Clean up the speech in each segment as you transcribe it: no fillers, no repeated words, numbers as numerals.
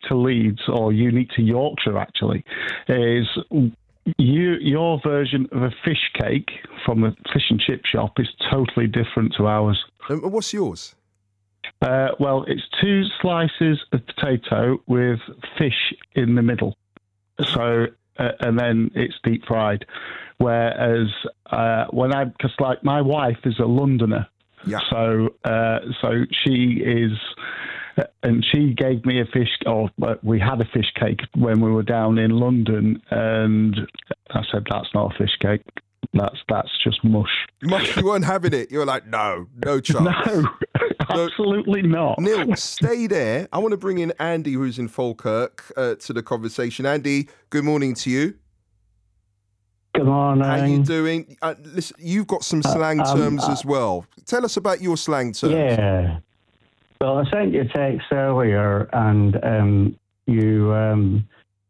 to Leeds or unique to Yorkshire, actually, is your version of a fish cake from a fish and chip shop is totally different to ours. What's yours? Well, it's 2 slices of potato with fish in the middle. So, and then it's deep fried. Whereas because like my wife is a Londoner, yeah. So she is, and she gave me a fish. Or we had a fish cake when we were down in London, and I said that's not a fish cake. That's just mush. Mush, you weren't having it. You were like, no chance. No, absolutely not. Neil, stay there. I want to bring in Andy, who's in Falkirk, to the conversation. Andy, good morning to you. Good morning. How you doing? Listen, you've got some slang terms as well. Tell us about your slang terms. Yeah. Well, I sent you a text earlier, and you,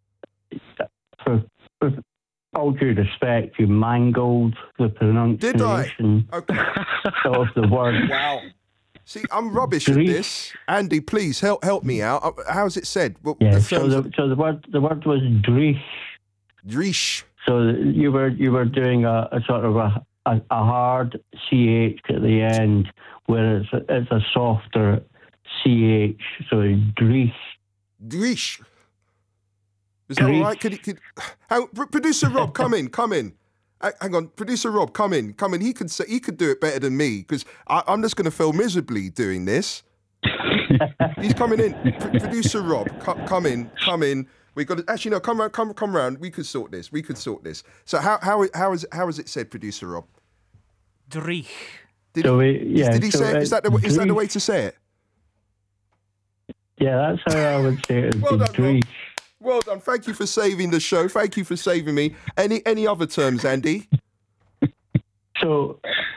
with all due respect, you mangled the pronunciation. Did I? Okay. Of the word. Wow. See, I'm rubbish at this. Andy, please help me out. How's it said? Yeah. So the word was dreich. Dreich. So you were doing a sort of a hard CH at the end, where it's a softer CH. So dreich. Dreich. Is that all right? Producer Rob, come in. Hang on, Producer Rob, come in. He could do it better than me, because I'm just going to fail miserably doing this. He's coming in. Producer Rob, come in. We got to, actually no, come round. We could sort this. So how is it said, Producer Rob? Dreich. Did he say it? Is that the way to say it? Yeah, that's how I would say it. Well done, Rob. Well done. Thank you for saving the show. Thank you for saving me. Any other terms, Andy? So